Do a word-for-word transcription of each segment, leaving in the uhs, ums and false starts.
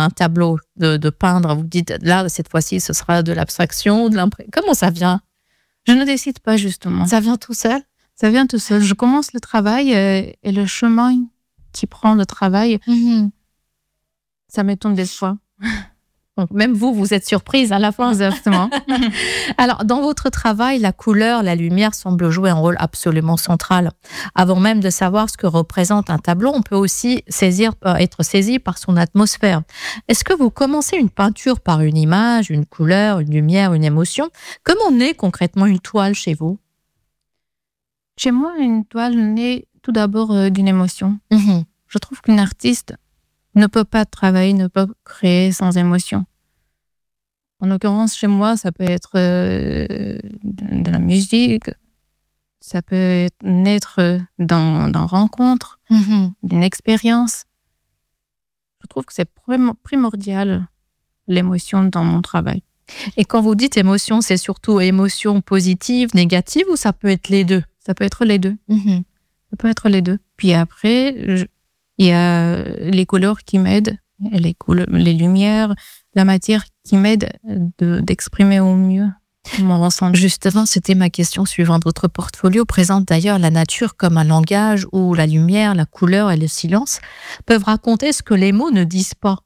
un tableau, de, de peindre? Vous dites, là, cette fois-ci, ce sera de l'abstraction, de l'impression. Comment ça vient? Je ne décide pas, justement. Ça vient tout seul? Ça vient tout seul. Je commence le travail euh, et le chemin qui prend le travail, mm-hmm. ça m'étonne des fois. Donc, même vous, vous êtes surprise à la fin. Exactement. Alors, dans votre travail, la couleur, la lumière semblent jouer un rôle absolument central. Avant même de savoir ce que représente un tableau, on peut aussi saisir, être saisi par son atmosphère. Est-ce que vous commencez une peinture par une image, une couleur, une lumière, une émotion? Comment naît concrètement une toile chez vous? Chez moi, une toile naît tout d'abord euh, d'une émotion. Mmh. Je trouve qu'une artiste ne peut pas travailler, ne peut créer sans émotion. En l'occurrence, chez moi, ça peut être euh, de, de la musique, ça peut être, naître dans, dans rencontre, mmh. d'une expérience. Je trouve que c'est primordial, l'émotion dans mon travail. Et quand vous dites émotion, c'est surtout émotion positive, négative, ou ça peut être les deux? Ça peut être les deux. Mmh. Ça peut être les deux. Puis après, je... il y a les couleurs qui m'aident, les, couleurs, les lumières, la matière qui m'aide de, d'exprimer au mieux mon ressenti. Justement, c'était ma question suivante. Votre portfolio présente d'ailleurs la nature comme un langage où la lumière, la couleur et le silence peuvent raconter ce que les mots ne disent pas.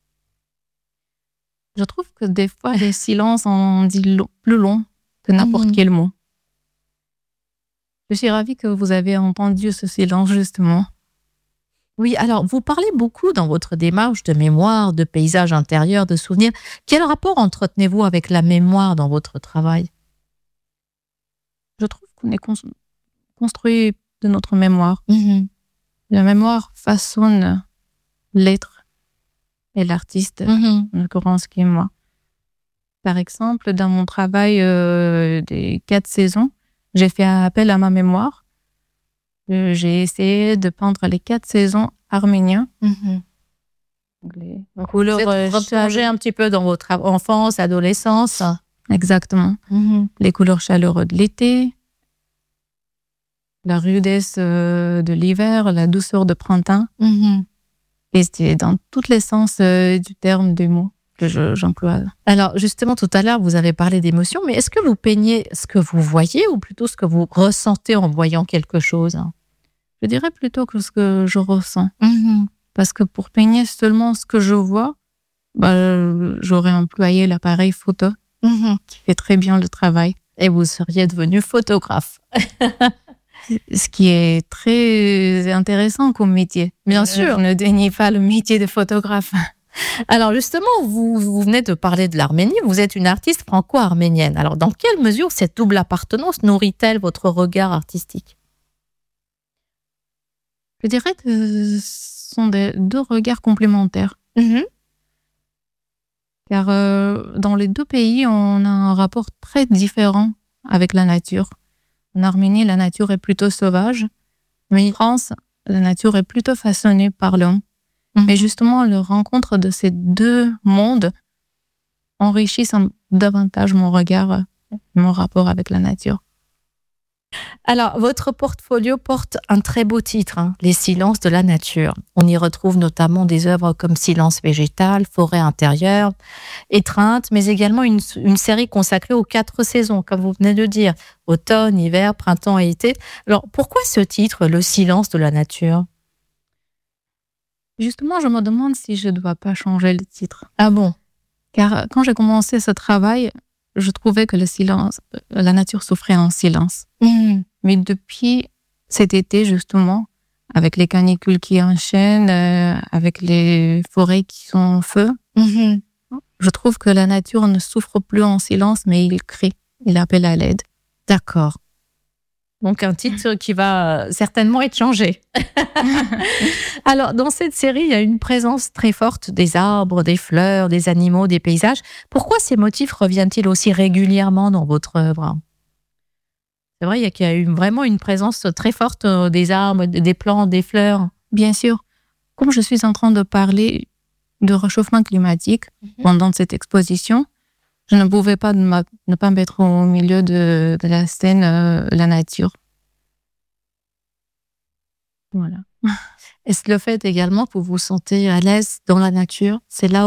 Je trouve que des fois, les silences en disent long, plus long que n'importe mmh. quel mot. Je suis ravie que vous avez entendu ce silence, justement. Oui, alors vous parlez beaucoup dans votre démarche de mémoire, de paysage intérieur, de souvenirs. Quel rapport entretenez-vous avec la mémoire dans votre travail? Je trouve qu'on est con- construit de notre mémoire. Mmh. La mémoire façonne l'être et l'artiste, mmh. en l'occurrence qui est moi. Par exemple, dans mon travail euh, des quatre saisons, j'ai fait appel à ma mémoire. J'ai essayé de peindre les quatre saisons arméniens. Mmh. Les couleurs. Vous êtes replongé un petit peu dans votre enfance, adolescence. Exactement. Mmh. Les couleurs chaleureuses de l'été, la rudesse de l'hiver, la douceur de printemps. Mmh. Et c'est dans tous les sens du terme des mots que je, j'emploie. Alors, justement, tout à l'heure, vous avez parlé d'émotion, mais est-ce que vous peignez ce que vous voyez ou plutôt ce que vous ressentez en voyant quelque chose? Je dirais plutôt que ce que je ressens. Mmh. Parce que pour peigner seulement ce que je vois, bah, j'aurais employé l'appareil photo mmh. qui fait très bien le travail. Et vous seriez devenu photographe. Ce qui est très intéressant comme métier. Bien sûr. Je ne dénie pas le métier de photographe. Alors justement, vous, vous venez de parler de l'Arménie, vous êtes une artiste franco-arménienne. Alors dans quelle mesure cette double appartenance nourrit-elle votre regard artistique? Je dirais que ce sont des, deux regards complémentaires. Mmh. Car euh, dans les deux pays, on a un rapport très différent avec la nature. En Arménie, la nature est plutôt sauvage. Mais en France, la nature est plutôt façonnée par l'homme. Mmh. Mais justement, la rencontre de ces deux mondes enrichit davantage mon regard, mon rapport avec la nature. Alors, votre portfolio porte un très beau titre, hein, Les silences de la nature. On y retrouve notamment des œuvres comme Silence végétal, Forêt intérieure, Étreinte, mais également une, une série consacrée aux quatre saisons, comme vous venez de dire, automne, hiver, printemps et été. Alors, pourquoi ce titre, Le silence de la nature? Justement, je me demande si je ne dois pas changer le titre. Ah bon? Car quand j'ai commencé ce travail, je trouvais que le silence, la nature souffrait en silence. Mmh. Mais depuis cet été, justement, avec les canicules qui enchaînent, euh, avec les forêts qui sont en feu, mmh. je trouve que la nature ne souffre plus en silence, mais il crie, il appelle à l'aide. D'accord. Donc un titre qui va certainement être changé. Alors, dans cette série, il y a une présence très forte des arbres, des fleurs, des animaux, des paysages. Pourquoi ces motifs reviennent-ils aussi régulièrement dans votre œuvre? C'est vrai, il y a, qu'il y a eu vraiment une présence très forte des arbres, des plantes, des fleurs. Bien sûr. Comme je suis en train de parler de réchauffement climatique mm-hmm. pendant cette exposition, je ne pouvais pas ne pas mettre au milieu de, de la scène euh, la nature. Voilà. Est-ce le fait également que vous vous sentez à l'aise dans la nature? C'est là